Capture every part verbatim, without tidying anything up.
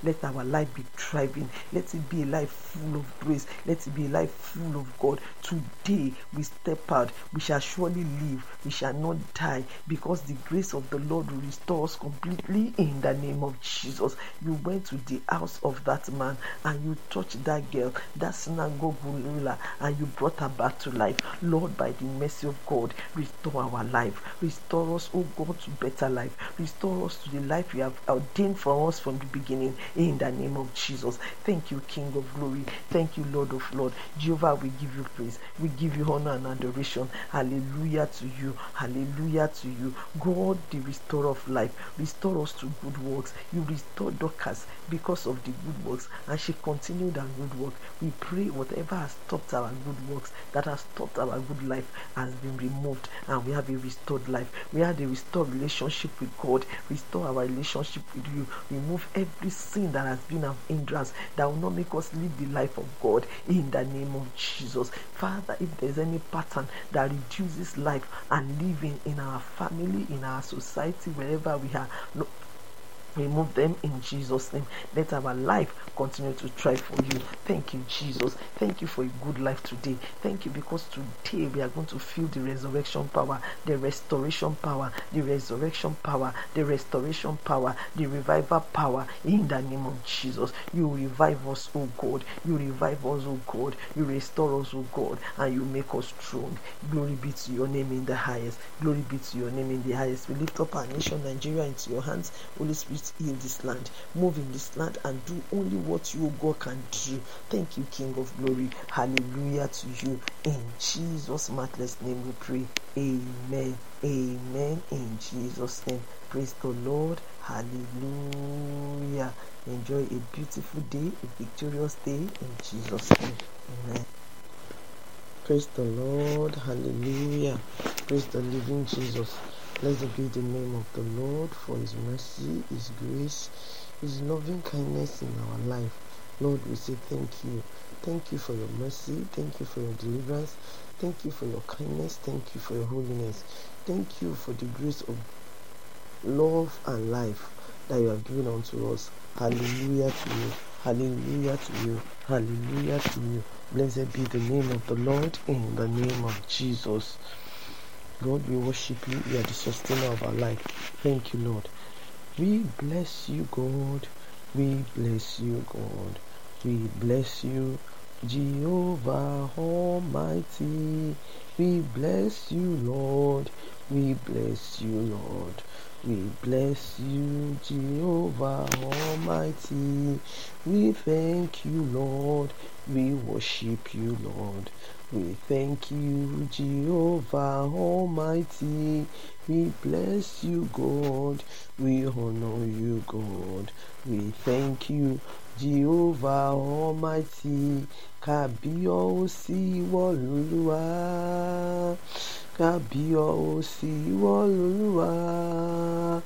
Let our life be thriving. Let it be a life full of grace. Let it be a life full of God. Today we step out. We shall surely live. We shall not die, because the grace of the Lord will restore us completely in the name of Jesus. You went to the house of that man and you touched that girl, that synagogue ruler, and you brought her back to life. Lord, by the mercy of God, restore our life. Restore us, oh God, to better life. Restore us to the life you have ordained for us from the beginning in the name of Jesus. Thank you, King of glory. Thank you, Lord of Lord. Jehovah, we give you praise. We give you honor and adoration. Hallelujah to you. Hallelujah to you. God, the restorer of life. Restore us to good works. You restored Dorcas because of the good works, and she continued her good work. We pray whatever has stopped our good works, that has stopped our good life, has been removed, and we have a restored life. We have a restored relationship with God. Restore our relationship with you. Remove every sin that has been an hindrance, that will not make us live the life of God in the name of Jesus. Father, if there's any pattern that reduces life and living in our family, in our society, wherever we are, no, remove them in Jesus' name. Let our life continue to thrive for you. Thank you, Jesus. Thank you for a good life today. Thank you, because today we are going to feel the resurrection power, the restoration power, the resurrection power, the restoration power, the revival power in the name of Jesus. You revive us, oh God. You revive us, oh God. You restore us, oh God, and you make us strong. Glory be to your name in the highest. Glory be to your name in the highest. We lift up our nation, Nigeria, into your hands. Holy Spirit, heal this land, move in this land, and do only what you, God, can do. Thank you, King of glory. Hallelujah to you. In Jesus' matchless name we pray. Amen. Amen. In Jesus' name. Praise the Lord. Hallelujah. Enjoy a beautiful day, a victorious day in Jesus' name. Amen. Praise the Lord. Hallelujah. Praise the living Jesus. Blessed be the name of the Lord for his mercy, his grace, his loving kindness in our life. Lord, we say thank you. Thank you for your mercy. Thank you for your deliverance. Thank you for your kindness. Thank you for your holiness. Thank you for the grace of love and life that you have given unto us. Hallelujah to you. Hallelujah to you. Hallelujah to you. Blessed be the name of the Lord in the name of Jesus. God, we worship you. You are the sustainer of our life. Thank you, Lord. We bless you, God. We bless you, God. We bless you, Jehovah Almighty. We bless you, Lord. We bless you, Lord. We bless you, Jehovah Almighty. We thank you, Lord. We worship you, Lord. We thank you, Jehovah Almighty. We bless you, God. We honor you, God. We thank you, Jehovah Almighty. Kábíyèsí Olúwa. Kábíyèsí Olúwa.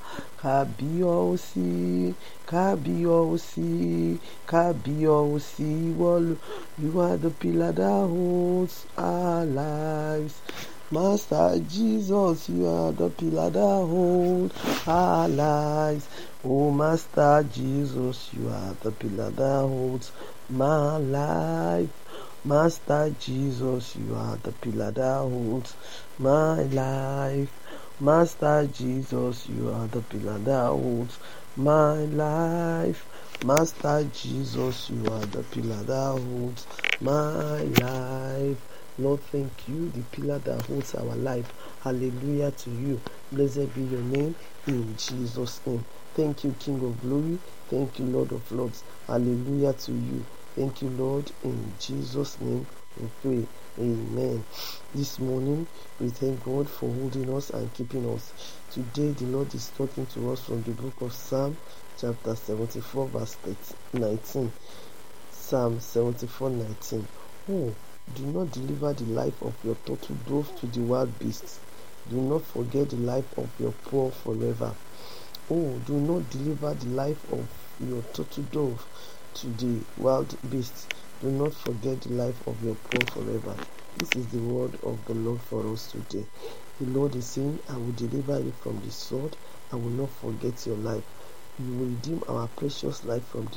Kábíyèsí, Kábíyèsí, Kábíyèsí Olúwa. You are the pillar that holds our lives. Master Jesus, you are the pillar that holds our lives. Oh, Master Jesus, you are the pillar that holds my life. Master Jesus, you are the pillar that holds my life. Master Jesus, you are the pillar that holds my life. Master Jesus, you are the pillar that holds my life. Lord, thank you, the pillar that holds our life. Hallelujah to you. Blessed be your name in Jesus' name. Thank you, King of glory. Thank you, Lord of lords. Hallelujah to you. Thank you, Lord. In Jesus' name we pray. Amen. This morning, we thank God for holding us and keeping us. Today, the Lord is talking to us from the book of Psalm, chapter seventy-four, verse nineteen. Psalm seventy-four, nineteen. Oh, do not deliver the life of your turtle dove to the wild beasts. Do not forget the life of your poor forever. Oh, do not deliver the life of your turtle dove to the wild beasts. Do not forget the life of your poor forever. This is the word of the Lord for us today. The Lord is saying, I will deliver you from the sword. I will not forget your life. You will redeem our precious life from the